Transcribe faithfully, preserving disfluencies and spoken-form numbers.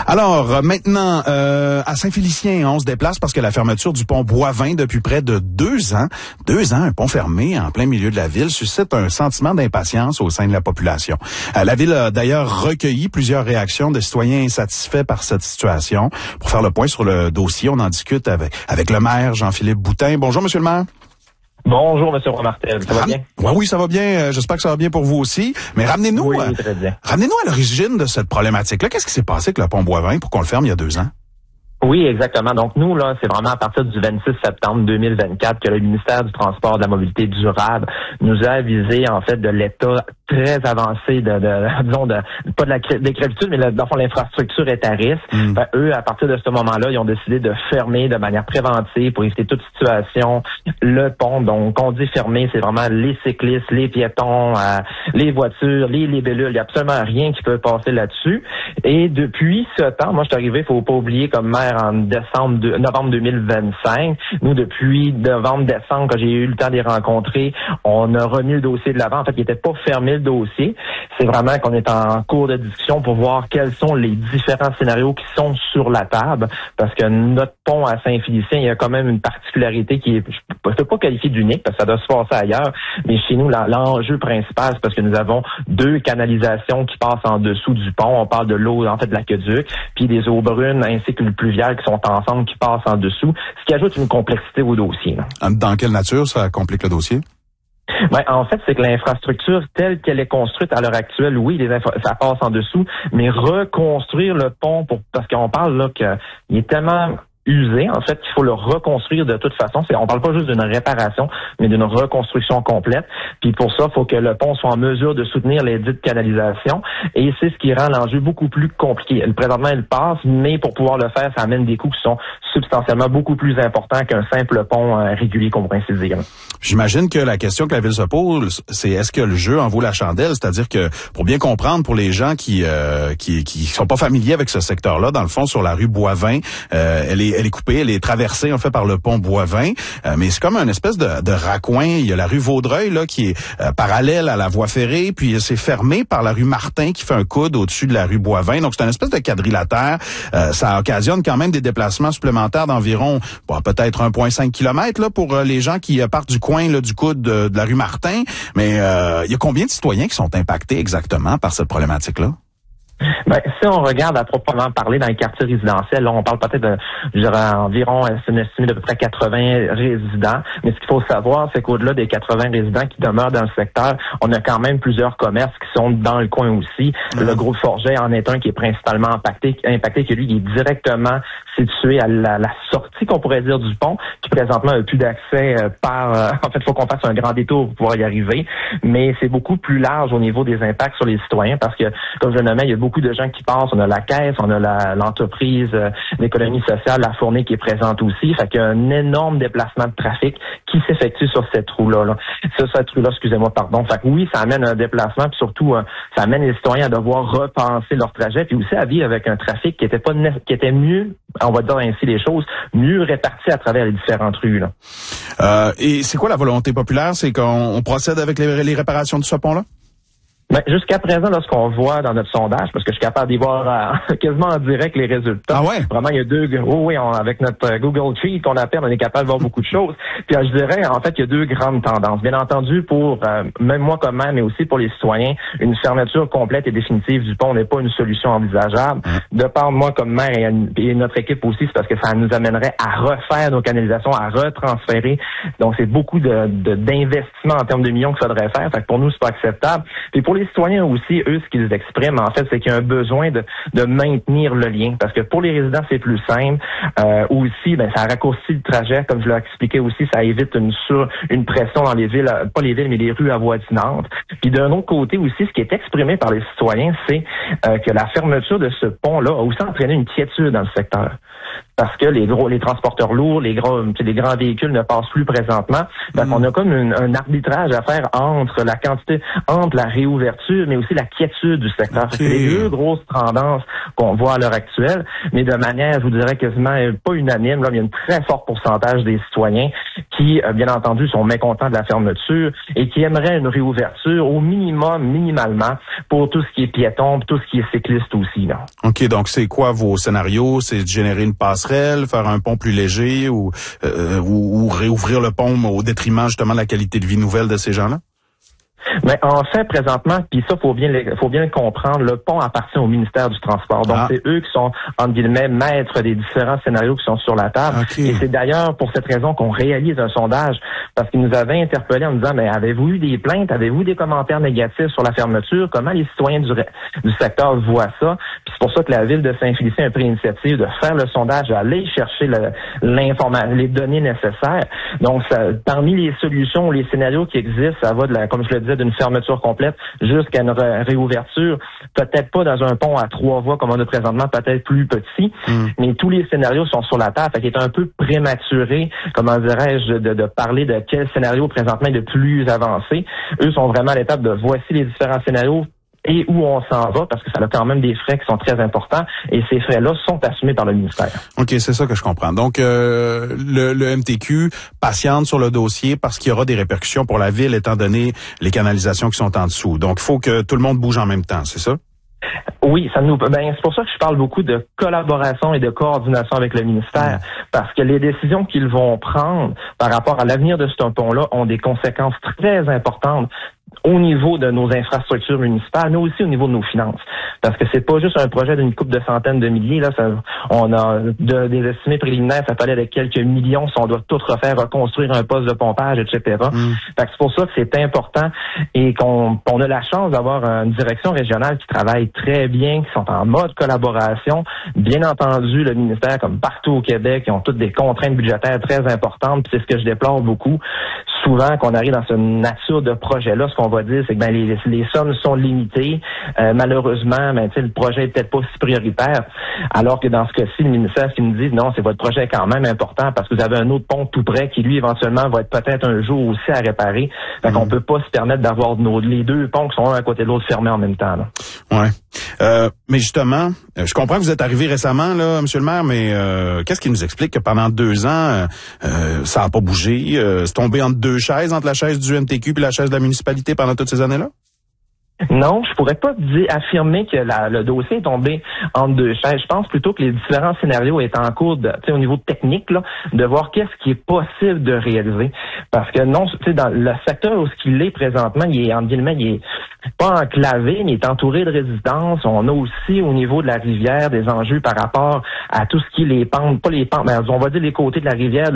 Alors, euh, maintenant, euh, à Saint-Félicien, on se déplace parce que la fermeture du pont Boivin depuis près de deux ans, deux ans, un pont fermé en plein milieu de la ville, suscite un sentiment d'impatience au sein de la population. Euh, la ville a d'ailleurs recueilli plusieurs réactions de citoyens insatisfaits par cette situation. Pour faire le point sur le dossier, on en discute avec, avec le maire Jean-Philippe Boutin. Bonjour, monsieur le maire. Bonjour, M. Roy-Martel. Ça va Ram- bien? Oui, oui, ça va bien. J'espère que ça va bien pour vous aussi. Mais ramenez-nous, Oui, euh, très bien. ramenez-nous à l'origine de cette problématique-là. Qu'est-ce qui s'est passé avec le pont Boivin pour qu'on le ferme il y a deux ans? Oui, exactement. Donc, nous, là, c'est vraiment à partir du vingt-six septembre deux mille vingt-quatre que le ministère du Transport et de la Mobilité durable nous a avisé, en fait, de l'état très avancé de, de disons, de, pas de la décrépitude, mais le, dans le fond, l'infrastructure est à risque. Mm. Fait, eux, à partir de ce moment-là, ils ont décidé de fermer de manière préventive pour éviter toute situation le pont. Donc, on dit fermer, c'est vraiment les cyclistes, les piétons, euh, les voitures, les libellules. Il n'y a absolument rien qui peut passer là-dessus. Et depuis ce temps, moi, je suis arrivé, il faut pas oublier, comme maire en décembre, de, novembre deux mille vingt-cinq. Nous, depuis novembre, décembre, quand j'ai eu le temps de les rencontrer, on a remis le dossier de l'avant. En fait, il n'était pas fermé le dossier. C'est vraiment qu'on est en cours de discussion pour voir quels sont les différents scénarios qui sont sur la table. Parce que notre pont à Saint-Félicien, il y a quand même une particularité qui est, je ne peux pas qualifier d'unique parce que ça doit se passer ailleurs. Mais chez nous, l'enjeu principal, c'est parce que nous avons deux canalisations qui passent en dessous du pont. On parle de l'eau, en fait, de l'aqueduc, puis des eaux brunes ainsi que le pluvial qui sont ensemble, qui passent en dessous, ce qui ajoute une complexité au dossier. Là. Dans quelle nature ça complique le dossier? Ben, en fait, c'est que l'infrastructure telle qu'elle est construite à l'heure actuelle, oui, les infra- ça passe en dessous, mais reconstruire le pont, pour parce qu'on parle là qu'il est tellement usé, en fait, qu'il faut le reconstruire de toute façon. C'est, on parle pas juste d'une réparation, mais d'une reconstruction complète. Puis pour ça, il faut que le pont soit en mesure de soutenir les dites canalisations. Et c'est ce qui rend l'enjeu beaucoup plus compliqué. Présentement, il passe, mais pour pouvoir le faire, ça amène des coûts qui sont substantiellement beaucoup plus importants qu'un simple pont euh, régulier, qu'on pourrait ainsi dire. J'imagine que la question que la ville se pose, c'est est-ce que le jeu en vaut la chandelle? C'est-à-dire que, pour bien comprendre, pour les gens qui euh, qui qui sont pas familiers avec ce secteur-là, dans le fond, sur la rue Boivin, euh, elle est elle est coupée, elle est traversée en fait par le pont Boivin, euh, mais c'est comme une espèce de, de raccoin. Il y a la rue Vaudreuil là qui est euh, parallèle à la voie ferrée, puis c'est fermé par la rue Martin qui fait un coude au-dessus de la rue Boivin. Donc c'est une espèce de quadrilatère. Euh, ça occasionne quand même des déplacements supplémentaires d'environ bon, peut-être un virgule cinq kilomètres là pour euh, les gens qui euh, partent du coin là, du coude de, de la rue Martin. Mais euh, il y a combien de citoyens qui sont impactés exactement par cette problématique-là? Ben, si on regarde à proprement parler dans les quartiers résidentiels, là, on parle peut-être de, je dirais, environ, c'est une estimée de peu près quatre-vingts résidents. Mais ce qu'il faut savoir, c'est qu'au-delà des quatre-vingts résidents qui demeurent dans le secteur, on a quand même plusieurs commerces qui sont dans le coin aussi. Mmh. Le groupe Forget en est un qui est principalement impacté, impacté que lui, il est directement situé à la, la sortie, qu'on pourrait dire, du pont, qui présentement n'a plus d'accès euh, par... Euh, en fait, il faut qu'on fasse un grand détour pour pouvoir y arriver. Mais c'est beaucoup plus large au niveau des impacts sur les citoyens parce que, comme je le nommais, il y a beaucoup de gens qui passent. On a la caisse, on a la, l'entreprise euh, d'économie sociale, la fournée qui est présente aussi. Fait qu'il y a un énorme déplacement de trafic qui s'effectue sur cette roue-là. Là. Sur cette roue-là, excusez-moi, pardon. Fait que oui, ça amène un déplacement, puis surtout, euh, ça amène les citoyens à devoir repenser leur trajet, puis aussi à vivre avec un trafic qui était pas qui était mieux, on va dire ainsi les choses, mieux réparti à travers les différentes rues. Là. Euh, et c'est quoi la volonté populaire? C'est qu'on on procède avec les, les réparations de ce pont-là? Ben, jusqu'à présent, là, ce qu'on voit dans notre sondage, parce que je suis capable d'y voir euh, quasiment en direct les résultats. Ah ouais? Vraiment, il y a deux, oh oui, on, avec notre Google Sheet qu'on appelle, on est capable de voir beaucoup de choses. Puis, je dirais, en fait, il y a deux grandes tendances. Bien entendu, pour, euh, même moi comme maire, mais aussi pour les citoyens, une fermeture complète et définitive du pont n'est pas une solution envisageable. Mmh. De part, moi comme maire et, et notre équipe aussi, c'est parce que ça nous amènerait à refaire nos canalisations, à retransférer. Donc, c'est beaucoup de, de, d'investissement en termes de millions qu'il faudrait faire. Fait que pour nous, c'est pas acceptable. Puis pour les citoyens aussi, eux, ce qu'ils expriment, en fait, c'est qu'il y a un besoin de, de maintenir le lien. Parce que pour les résidents, c'est plus simple. Euh, aussi, ben, ça raccourcit le trajet. Comme je l'ai expliqué aussi, ça évite une sur une pression dans les villes, pas les villes, mais les rues avoisinantes. Puis d'un autre côté aussi, ce qui est exprimé par les citoyens, c'est euh, que la fermeture de ce pont-là a aussi entraîné une quiétude dans le secteur. parce que les gros, les transporteurs lourds, les gros, les grands véhicules ne passent plus présentement. Donc, mmh. on a comme une, un arbitrage à faire entre la quantité, entre la réouverture, mais aussi la quiétude du secteur. Okay. C'est les deux grosses tendances qu'on voit à l'heure actuelle, mais de manière, je vous dirais, quasiment pas unanime. Là, il y a un très fort pourcentage des citoyens qui, bien entendu, sont mécontents de la fermeture et qui aimeraient une réouverture au minimum, minimalement, pour tout ce qui est piéton, tout ce qui est cycliste aussi. Là. OK, donc c'est quoi vos scénarios? C'est de générer une passerelle, faire un pont plus léger ou, euh, ou, ou réouvrir le pont au détriment justement de la qualité de vie nouvelle de ces gens-là? Mais en fait, présentement, puis ça, faut bien, le, faut bien le comprendre, le pont appartient au ministère du Transport. Donc, ah. c'est eux qui sont, entre guillemets, maîtres des différents scénarios qui sont sur la table. Okay. Et c'est d'ailleurs pour cette raison qu'on réalise un sondage, parce qu'ils nous avaient interpellés en nous disant, mais avez-vous eu des plaintes, avez-vous des commentaires négatifs sur la fermeture? Comment les citoyens du, du secteur voient ça? Puis c'est pour ça que la Ville de Saint-Félicien a pris l'initiative de faire le sondage, d'aller chercher le, l'information, les données nécessaires. Donc, ça, parmi les solutions, les scénarios qui existent, ça va de la, comme je le disais, d'une fermeture complète jusqu'à une ré- réouverture, peut-être pas dans un pont à trois voies comme on a présentement, peut-être plus petit, mm. mais tous les scénarios sont sur la table. Fait qu'il est un peu prématuré, comment dirais-je, de, de parler de quel scénario présentement est le plus avancé. Eux sont vraiment à l'étape de voici les différents scénarios et où on s'en va, parce que ça a quand même des frais qui sont très importants, et ces frais-là sont assumés par le ministère. OK, c'est ça que je comprends. Donc, euh, le, le M T Q patiente sur le dossier parce qu'il y aura des répercussions pour la Ville, étant donné les canalisations qui sont en dessous. Donc, il faut que tout le monde bouge en même temps, c'est ça? Oui, ça nous. Ben, c'est pour ça que je parle beaucoup de collaboration et de coordination avec le ministère, mmh. parce que les décisions qu'ils vont prendre par rapport à l'avenir de ce pont-là ont des conséquences très importantes au niveau de nos infrastructures municipales, mais aussi au niveau de nos finances. Parce que c'est pas juste un projet d'une couple de centaines de milliers. Là, ça, on a de, des estimés préliminaires, ça fallait de quelques millions si on doit tout refaire, reconstruire un poste de pompage, et cetera. Mm. Fait que c'est pour ça que c'est important et qu'on on a la chance d'avoir une direction régionale qui travaille très bien, qui sont en mode collaboration. Bien entendu, le ministère, comme partout au Québec, ils ont toutes des contraintes budgétaires très importantes, puis c'est ce que je déplore beaucoup. Souvent, qu'on arrive dans cette nature de projet-là, ce qu'on va dire, c'est que ben, les, les sommes sont limitées. Euh, malheureusement, ben, le projet est peut-être pas si prioritaire. Alors que dans ce cas-ci, le ministère, ce qu'ils nous dit, non, c'est votre projet quand même important parce que vous avez un autre pont tout près qui, lui, éventuellement, va être peut-être un jour aussi à réparer. Fait mmh. qu'on peut pas se permettre d'avoir nos, les deux ponts qui sont un à côté de l'autre fermés en même temps. Là. Ouais. Euh, mais justement, je comprends que vous êtes arrivé récemment, là, Monsieur le maire, mais euh, qu'est-ce qui nous explique que pendant deux ans, euh, ça n'a pas bougé? Euh, c'est tombé entre deux chaises, entre la chaise du M T Q et la chaise de la municipalité pendant toutes ces années-là? Non, je pourrais pas dire, affirmer que la, le dossier est tombé entre deux chaises. Je pense plutôt que les différents scénarios est en cours de, tu sais, au niveau technique, là, de voir qu'est-ce qui est possible de réaliser. Parce que non, tu sais, dans le secteur où ce qu'il est présentement, il est, en guillemets, il est pas enclavé, mais il est entouré de résidences. On a aussi, au niveau de la rivière, des enjeux par rapport à tout ce qui est les pentes, pas les pentes, mais on va dire les côtés de la rivière,